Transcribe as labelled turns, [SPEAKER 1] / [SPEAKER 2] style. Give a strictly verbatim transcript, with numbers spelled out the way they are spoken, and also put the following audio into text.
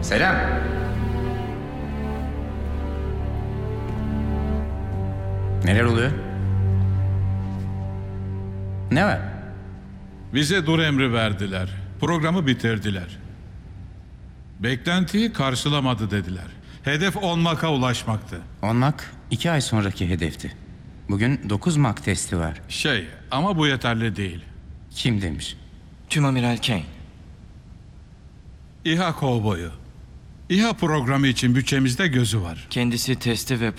[SPEAKER 1] Selam. Neler oluyor? Ne var?
[SPEAKER 2] Bize dur emri verdiler. Programı bitirdiler. Beklentiyi karşılamadı dediler. Hedef on maka ulaşmaktı.
[SPEAKER 1] on mak iki ay sonraki hedefti. Bugün dokuz mak testi var.
[SPEAKER 2] Şey ama bu yeterli değil.
[SPEAKER 1] Kim demiş?
[SPEAKER 3] Tüm Amiral Kane.
[SPEAKER 2] İHA kovboyu. İHA programı için bütçemizde gözü var.
[SPEAKER 3] Kendisi testi ve